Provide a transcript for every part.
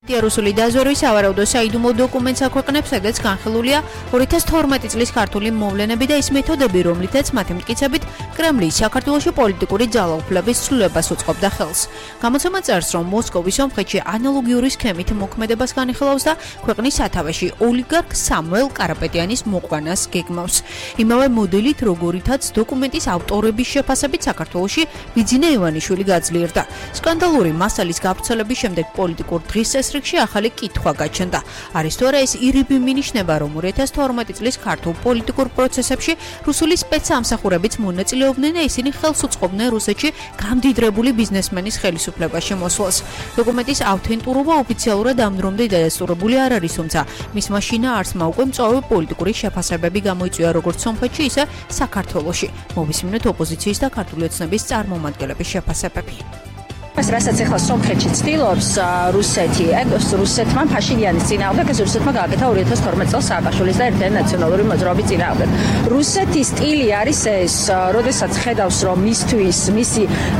რუსული დაზვერვის სავარაუდო საიდუმლო დოკუმენტს აქვეყნებს, სადაც განხილულია 2012 წლის ქართული მოვლენები და ის მეთოდები, რომლითაც მათი მტკიცებით კრემლის საქართველოში პოლიტიკური ძალაუფლების ცვლილებას უწყობდა ხელს. გამოცემა წერს, რომ მოსკოვი სომხეთში ანალოგიური სქემით მოქმედებას განიხილავს და ქვეყნის სათავეში ოლიგარქ სამუელ კარაპეტიანის მოყვანას გეგმავს. იმავე მოდელით, როგორითაც დოკუმენტის ავტორების შეფასებით საქართველოში ბიძინა ივანიშვილი გაძლიერდა. სკანდალური მასალის გავრცელების შემდეგ პოლიტიკურ დღესასრიგში ახალი კითხვა გაჩნდა. არის თუ არა ეს ირიბი მინიშნება, რომ 2012 წლის ქართულ პოლიტიკურ პროცესებში რუსული სპეცსამსახურებიც მონაწილეობდნენ და ისინი ხელს უწყობდნენ რუსეთში გამდიდრებული ბიზნესმენის ხელისუფლებაში მოსვლას. დოკუმენტის ავთენტურობა ოფიციალურად ამ დრომდე დადასტურებული არ არის, თუმცა მისმა შინაარსმა უკვე მწვავე პოლიტიკური შეფასებები გამოიწვია როგორც სომხეთში, ისე საქართველოში. მოვისმინოთ ოპოზიციის და ქართული ოცნების წარმომადგენლების შეფასებები. რასაც ახლა სომხეთში ცდილობს რუსეთი, რუსეთმა ფაშინიანის წინააღმდეგ, ეს რუსეთმა გააკეთა 2012 წელს სააკაშვილის და ერთიანი ნაციონალური მოძრაობის წინააღმდეგ. რუსეთის სტილი არის ეს, როდესაც ხედავს, რომ მისთვის მისი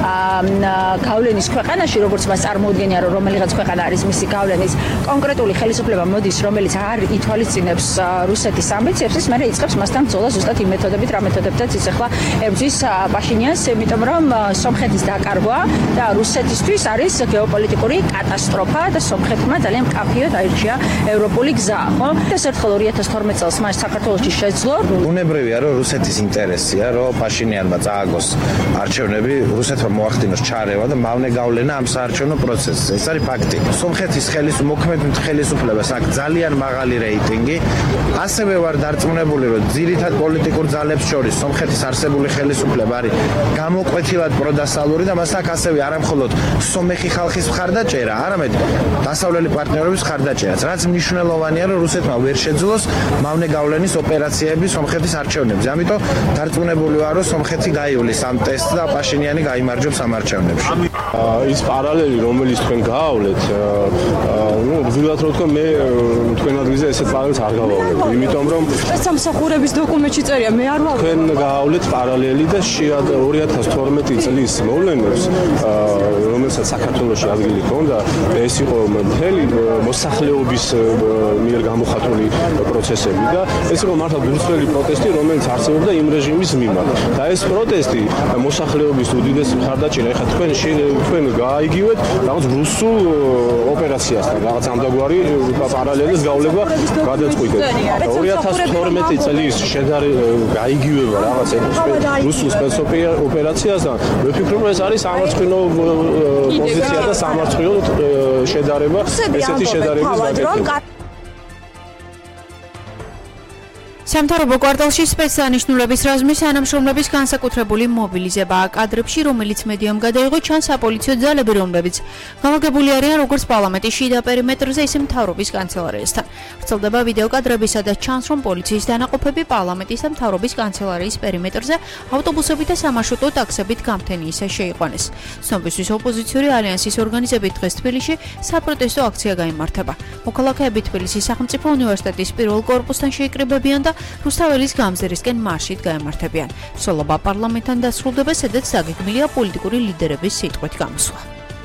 გავლენის ქვეყანაში, როგორც მას წარმოუდგენია, რომ რომელიღაც ქვეყანა არის მისი გავლენის კონკრეტული ხელისუფლება მოდის, რომელიც არ ითვალისწინებს რუსეთის ამბიციებს, ის მერე იწყებს მასთან ბრძოლა ზუსტად იმ მეთოდებით, რა მეთოდებითაც ის ახლა ებრძვის პაშინიანს, იმიტომ რომ სომხეთის დაკარგვა და რუსეთისთვის არის გეოპოლიტიკური კატასტროფა და სომხეთმა ძალიან მკაფიოდ აირჩია ევროპული გზა, ხო? ეს ერთხელ 2012 წელს მას საქართველოში შეძლო. უნებრივია, რომ რუსეთის ინტერესია, რომ პაშინიანმა წააგოს არჩევნები, რუსეთმა მოახდინოს ჩარევა და მავნე გავლენა ამ საარჩევნო პროცესზე. ეს არის ფაქტი. სომხეთის მოქმედ ხელისუფლებას აქვს ძალიან მაღალი რეიტინგი. ასევე ვარ დარწმუნებული, რომ ძირითად პოლიტიკურ ძალებს შორის სომხეთის არსებული ხელისუფლება არის გამოკვეთილად პროდასალური და მას აქვს ასევე არამხოლოდ სომეხი ხალხის მხარდაჭერა, არამედ დასავლელი პარტნიორების მხარდაჭერაც, რაც მნიშვნელოვანია, რომ რუსეთმა ვერ შეძლოს მავნე გავლენის ოპერაციები სომხეთის არჩევნებზე. ამიტომ დარწმუნებული ვარ, რომ სომხეთი გაივლის ამ ტესტს და პაშინიანი გაიმარჯვებს ამ არჩევნებში. ის პარალელი, რომელიც თქვენ გაავლეთ, ვიღათ რომ თქვენ მე თქვენ ადგილზე ესეთ პარალელს არ გავავლებ, იმიტომ რომ სპეცსამსახურების დოკუმენტში წერია, მე არ ვავ. თქვენ გაავლეთ პარალელი და 2012 წლის მოვლენებს, რომელსაც საქართველოში ადგილი ჰქონდა, ეს იყო მთელი მოსახლეობის მიერ გამოხატული პროცესები და ეს იყო მართლა ბუნებრივი პროტესტი, რომელიც არსებობდა იმ რეჟიმის მიმართ. და ეს პროტესტი მოსახლეობის უდიდეს მხარდაჭერა, ეხლა თქვენ გაიგივეთ რაღაც რუსულ ოპერაციასთან, რაღაც ამდაგვარი პარალელის გავლება გადაწყვიტეთ. 2012 წლის გაიგივება რაღაც რუსულ სპეცოპერაციასთან, ვფიქრობ, ეს არის სამარცხვინო პოზიცია და სამარცხვინო შედარება, ესეთი შედარების გაკეთება. სამთავრობო კვარტალში სპეცსანიშნულების რაზმის თანამშრომლების განსაკუთრებული მობილიზებაა კადრებში, რომელიც მედიამ გადაიღო, ჩანს საპოლიციო ძალები, რომლებიც გამაგებული არიან როგორც პარლამენტის შიდა პერიმეტრზე, ისე მთავრობის კანცელარიასთან. ვრცელდება ვიდეო კადრები, სადაც ჩანს, რომ პოლიციის დანაყოფები პარლამენტის და მთავრობის კანცელარიის პერიმეტრზე ავტობუსებით და სამარშრუტო ტაქსებით გამთენიისას შეიყვანეს. ცნობისთვის ოპოზიციური ალიანსის ორგანიზებით დღეს თბილისში საპროტესტო აქცია გაიმართება. მოქალაქეები თბილისის სახელმწიფო უნივერსიტეტის პირველ კორპუსთან შეიკრიბებიან და რუსთაველის გამზერისკენ მარშით გაემართებიან. სოლობა პარლამენტთან დასრულდება, სადაც დაგეგმილია პოლიტიკური ლიდერების სიტყვით გამოსვლა.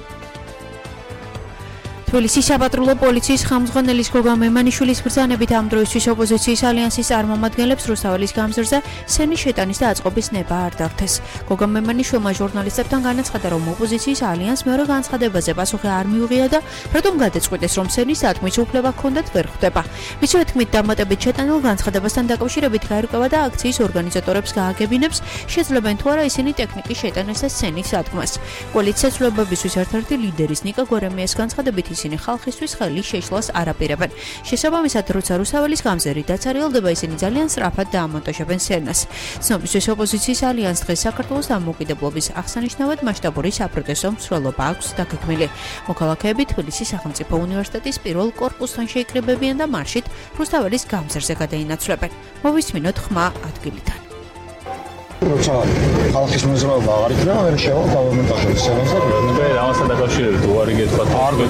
თბილისის საპატრულო პოლიციის ხელმძღვანელის გოგა მემანიშვილის ბრძანებით ამ დროისთვის ოპოზიციის ალიანსის წარმომადგენლებს რუსთაველის გამზერზე სენის შეტანის და აწყობის ნება არ დართეს. გოგა მემანიშვილმა ჟურნალისტებთან განაცხადა, რომ ოპოზიციის ალიანსს მეორე განცხადებაზე პასუხი არ მიუღია და რატომ გადაწყვიტეს, რომ სენის დათმის უფლება ჰქონდათ ვერ ხვდება. მისივე თქმით, დამატებით შეტანილ განცხადებასთან დაკავშირებით გაირკვევა და აქციის ორგანიზატორებს გააგებინებს, შეძლებენ თუ არა ისინი ტექნიკის შეტანას და სენის დათმას. კოალიციის ცვლილებებისთვის ერთ-ერთი ლიდერის ნიკა გორემიას განცხადებით ისინი ხალხისთვის ხელის შეშლას არ აპირებენ. შესაბამისად, როცა რუსთაველის გამზერი დაცარიელდება, ისინი ძალიან სწრაფად დაამონტაჟებენ სენას. ცნობისთვის ოპოზიციის ალიანსს დღეს საქართველოს დამოუკიდებლობის აღსანიშნავად მასშტაბური საპროტესტო მსვლელობა აქვს დაგეგმილი. მოქალაქეები თბილისის სახელმწიფო უნივერსიტეტის პირველ კორპუსთან შეიკრიბებიან და მარშით რუსთაველის გამზერზე გადაინაცვლებენ. მოვისმინოთ ხმა ადგილიდან. როცა ხალხის მოძრაობა აღარ იქნება, ვერ შევა დავამონტაჟოს სცენაზე. მე ამასთან დაკავშირებით უარი გეთქვათ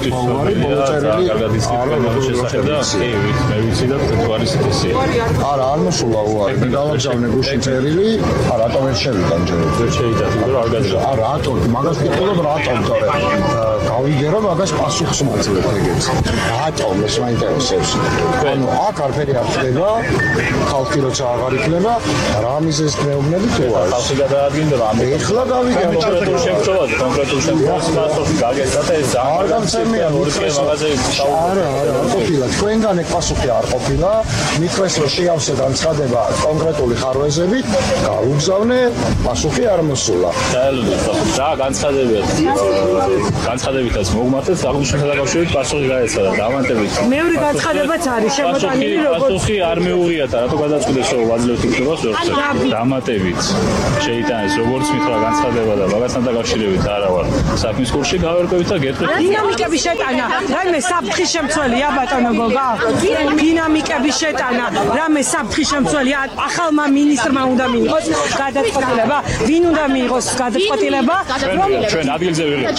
არა, არ მოსულა უარი. დავაგზავნე გუშინ წერილი, რატომ ვერ შევიდა ჯერაც? ვერ შევიდა, იმიტომ რომ არ გაძლო. რატომ? მაგას ვიტყოდობ რატომ, თორე გავიგე რომ მაგას პასუხს მოაძლევთ ეგეც. რატომ ეს მაინტერესებს? ანუ აქ არაფერი არ ხდება, ხალხი როცა აღარ იქნება, რა მიზეზს მეუბნებით უარს. ხალხი გადაადგინდა რომ ეხლა გავიგე კონკრეტულ შემთხვევაში, კონკრეტულ შემთხვევაში პასუხი გაგეცათ და ეს არ გამცემია არა, ყოფილა თქვენგან ეგ პასუხი არ ყოფილა, მითხრეს რომ შეავსე განცხადება კონკრეტული ხარვეზებით, გავუგზავნე, პასუხი არ მოსულა. დაელოდეთ რა განცხადებითაც მოგმართეთ აღნიშნულთან დაკავშირებით პასუხი გაეცადა დამატებით. მეორე განცხადებაც არის შემოტანილი როგორც პასუხი არ მეუღიათ, რატო გადაწყვიტეს რომ ვაძლევთ იქნებას ვერ დამატებით. შეიტანეს როგორც მითხრა განცხადება და მაგასთან დაკავშირებით არა ვარ საქმის კურსში გავერკვევით და გეტყვით. დინამიკების შეტანა, რამე საფრთხის შემცველია ბატონო გოგა? დინამიკების შეტანა, რამე საფრთხის შემცველია? ახალმა მინისტრმა უნდა მიიღოს გადაწყვეტილება, ვინ უნდა მიიღოს გადაწყვეტილება? ჩვენ ადგილზე ვიღებთ.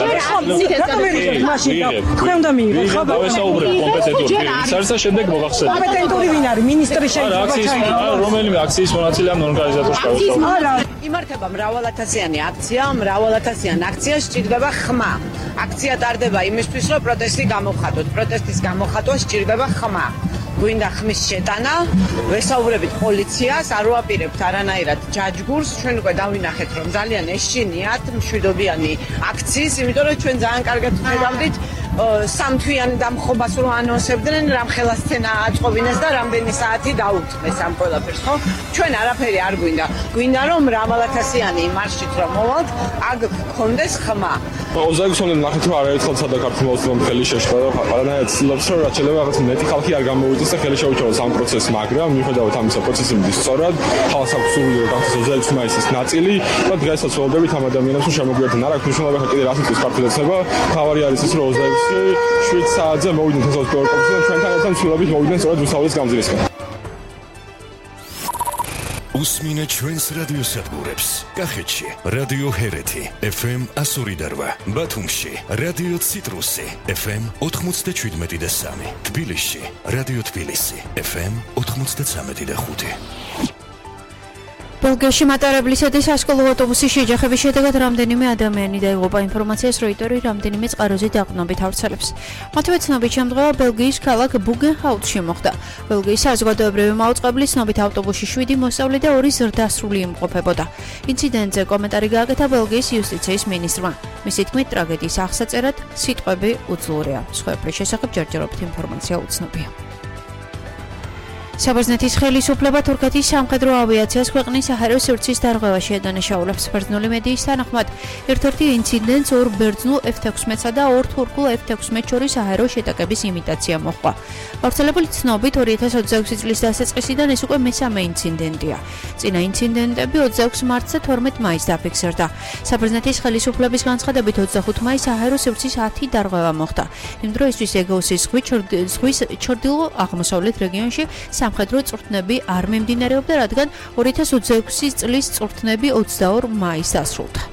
თქვენ უნდა მიიღოს. დავესაუბრებ კომპეტენტური პირის არის და შემდეგ მოგახსენებთ. კომპეტენტური ვინ არის? მინისტრი შეიძლება ჩაიგოს. რომელიმე აქციის მონაწილე ან ორგანიზატორს გავესაუბრებ. არა. იმართება მრავალათასიანი აქცია, მრავალათასიან აქციას სჭირდება ხმა. აქცია ტარდება იმისთვის, რომ პროტესტი გამოხატოთ. პროტესტის გამოხატვა სჭირდება ხმა. გვინდა ხმის შეტანა, ვესაუბრებით პოლიციას, არ ვაპირებთ არანაირად ჯაჯგურს, ჩვენ უკვე დავინახეთ, რომ ძალიან ეშინიათ მშვიდობიანი აქციის, იმიტომ რომ ჩვენ ძალიან კარგად ვხედავდით სამთვიანი დამხობას რო ანონსებდნენ, რამხელა სცენა აწყობინეს და რამდენი საათი დაუწყდეს ამ ყველაფერს, ხო? ჩვენ არაფერი არ გვინდა. გვინდა რომ მრავალათასიანი მარშით რომ მოვალთ, აქ გქონდეს ხმა. 26-მდე ნახეთ რომ არაერთხელ საქართველოს ხელი შეშვა და ყველანაირად ცდილობს რომ რაც შეიძლება რაღაც მეტი ხალხი არ გამოვიდეს და ხელი შეუჩეროს ამ პროცესს, მაგრამ მიუხედავად ამისა პროცესი მიდის სწორად, ხალხს აქვს სურვილი რომ გახდეს 26 მაისის ნაწილი და დღესაც ველოდებით ამ ადამიანებს რომ შემოგვიერთდნენ. არ აქვს მნიშვნელობა კიდე რა თქოს ქართულეცება, თავარი არის ის რომ 27 საათზე მოვიდნენ თესავს პროკოპსი და ჩვენთან ერთად ცდილობით მოვიდნენ სწორედ რუსთაველის გამზირისკენ. უსმინეთ ჩვენს რადიოსადგურებს. კახეთში რადიო ჰერეთი FM 102.8, ბათუმში რადიო ციტრუსი FM 97.3, თბილისში რადიო თბილისი FM 93.5. ბელგიაში მატარებლისა და სასკოლო ავტობუსის შეჯახების შედეგად რამდენიმე ადამიანი დაიღუპა. ინფორმაციას როიტორი რამდენიმე წყაროზე დაყრდნობით ავრცელებს. მათივე ცნობით შემდგება ბელგიის ქალაქ ბუგენჰაუზში მოხდა. ბელგიის საზოგადოებრივი მაუწყებლის ცნობით ავტობუსში 7 მოსწავლე და 2 ზრდასრული იმყოფებოდა. ინციდენტზე კომენტარი გააკეთა ბელგიის იუსტიციის მინისტრმა. მისი თქმით, ტრაგედიის აღსაწერად სიტყვები უძლურია. სხვაებრივ შესახებ ჯერჯერობით ინფორმაცია უცნობია. საბერძნეთის ხელისუფლება თურქეთის სამხედრო ავიაციას ქვეყნის საჰაერო სივრცის დარღვევაში ედანაშაულებს. ბერძნული მედიის თანახმად, ერთ-ერთი ინციდენტს 2 ბერძნულ F-16-სა და 2 თურქულ F-16 შორის საჰაერო შეტაკების იმიტაცია მოჰყვა. გავრცელებული ცნობით 2026 წლის დასაწყისიდან ეს უკვე მესამე ინციდენტია. წინა ინციდენტები 26 მარტს და 12 მაისს დაფიქსირდა. საბერძნეთის ხელისუფლების განცხადებით 25 მაისს საჰაერო სივრცის 10 დარღვევა მოხდა. იმ დროისთვის ეგეოსის ზღვის ჩრდილო-აღმოსავლეთ რეგიონში სამხედრო წვრთნები არ მიმდინარეობდა, რადგან 2026 წლის წვრთნები 22 მაისს დასრულდა.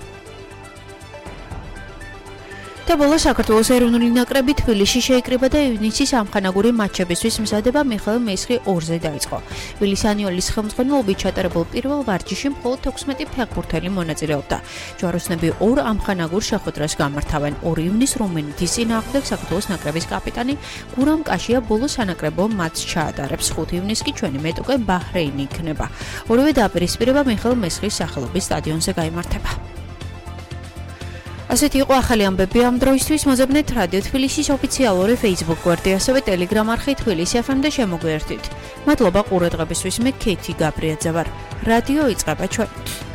და ბოლოს საქართველოს ეროვნული ნაკრები თბილისში შეიკრიბა და ივნისის ამხანაგური მატჩებისთვის მზადება მიხეილ მესხი 2-ზე დაიწყო. ვილისანიოლის ხელმძღვანელობით ჩატარებულ პირველ ვარჯიშში მხოლოდ 16 ფეხბურთელი მონაწილეობდა. ჯვაროსნები 2 ამხანაგურ შეხვედრას გამართავენ. 2 ივნისს რუმინეთის წინააღმდეგ საქართველოს ნაკრების კაპიტანი გურამ კაშია ბოლოს სანაკრებო მატჩს ჩაატარებს. 5 ივნისს კი ჩვენი მეტოქე ბაჰრეინი იქნება. ორივე დაპირისპირება მიხეილ მესხის სახელობის სტადიონზე გაიმართება. ასეთი იყო ახალი ამბები ამ დროისთვის. მოძებნეთ რადიო თბილისის ოფიციალური Facebook გვერდი, ასევე Telegram არხი თბილისი FM და შემოგვიერთდით. მადლობა ყურადღებისთვის. მე ქეითი გაბრიაძე ვარ. რადიო იწყება ჩვენ.